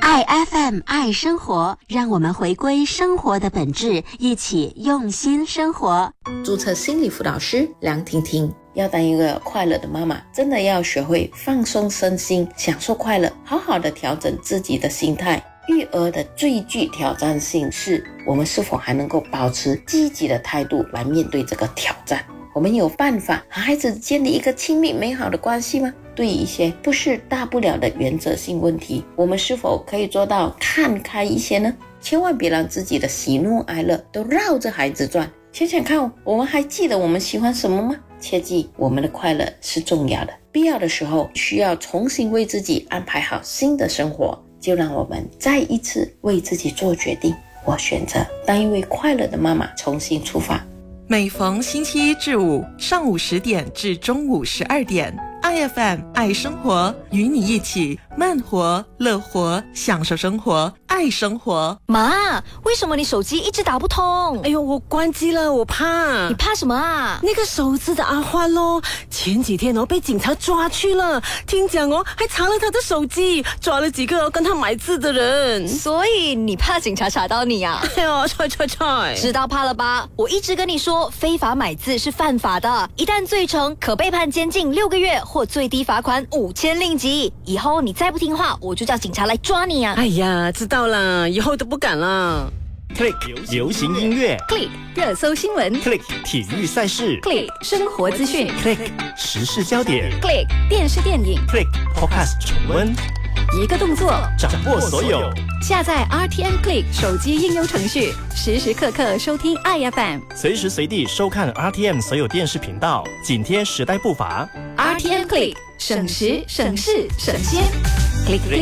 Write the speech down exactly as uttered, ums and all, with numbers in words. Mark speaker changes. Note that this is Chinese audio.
Speaker 1: 爱 F M 爱生活，让我们回归生活的本质，一起用心生活。
Speaker 2: 注册心理辅导师梁婷婷，要当一个快乐的妈妈，真的要学会放松身心，享受快乐，好好的调整自己的心态。育儿的最具挑战性是，我们是否还能够保持积极的态度来面对这个挑战。我们有办法和孩子建立一个亲密美好的关系吗？对于一些不是大不了的原则性问题，我们是否可以做到看开一些呢？千万别让自己的喜怒哀乐都绕着孩子转。想想看，我们还记得我们喜欢什么吗？切记，我们的快乐是重要的，必要的时候需要重新为自己安排好新的生活。就让我们再一次为自己做决定，我选择当一位快乐的妈妈，重新出发。
Speaker 3: 每逢星期一至五上午十点至中午十二点， I F M 爱生活，与你一起慢活乐活，享受生活，爱生活。
Speaker 4: 妈，为什么你手机一直打不通？
Speaker 5: 哎呦，我关机了，我怕。
Speaker 4: 你怕什么啊？
Speaker 5: 那个手指的阿欢咯，前几天哦被警察抓去了，听讲哦还查了他的手机，抓了几个哦跟他买字的人。
Speaker 4: 所以你怕警察查到你啊？
Speaker 5: 哎呦，踹踹踹！
Speaker 4: 知道怕了吧？我一直跟你说，非法买字是犯法的，一旦罪成，可被判监禁六个月或最低罚款五千令吉。以后你再不听话，我就叫警察来抓你啊！
Speaker 5: 哎呀，知道了，以后都不敢了。
Speaker 6: Click 流行音乐
Speaker 7: ，Click 热搜新闻
Speaker 6: ，Click 体育赛事
Speaker 7: ，Click 生活资讯
Speaker 6: ，Click 时事焦点
Speaker 7: ，Click 电视电影
Speaker 6: ，Click Podcast 重温，
Speaker 7: 一个动作
Speaker 6: 掌握所有。
Speaker 7: 下载 R T M Click 手机应用程序，时时刻刻收听 I F M，
Speaker 6: 随时随地收看 R T M 所有电视频道，紧贴时代步伐。
Speaker 7: R T M Click 省时省事省先 ，Click。